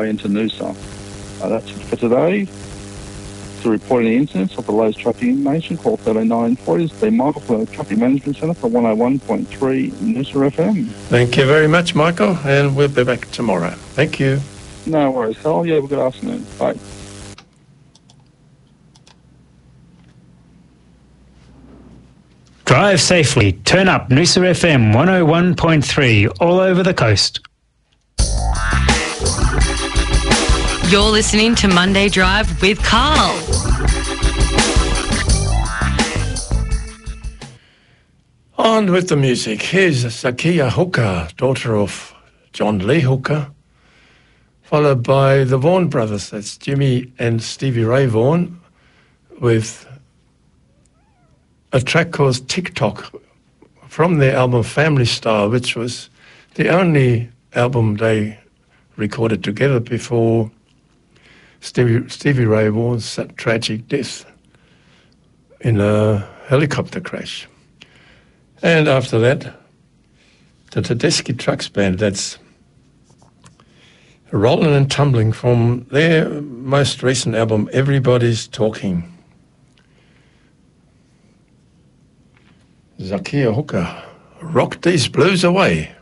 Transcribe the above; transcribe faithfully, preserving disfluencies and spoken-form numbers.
into Noosa. Uh, that's it for today. To report any incidents of the latest traffic information, call thirteen nine forty. This is Steve Michael for the Traffic Management Centre for one oh one point three Noosa F M. Thank you very much, Michael, and we'll be back tomorrow. Thank you. No worries, Carl. You have a good afternoon. Bye. Drive safely. Turn up Noosa F M one oh one point three all over the coast. You're listening to Monday Drive with Carl. On with the music. Here's Zakia Hooker, daughter of John Lee Hooker, followed by the Vaughan brothers. That's Jimmy and Stevie Ray Vaughan, with a track called TikTok from their album Family Style, which was the only album they recorded together before Stevie, Stevie Ray Vaughan's tragic death in a helicopter crash. And after that, the Tedeschi Trucks Band, that's Rolling and Tumbling from their most recent album, Everybody's Talking. Zakia Hooker, rock these blues away.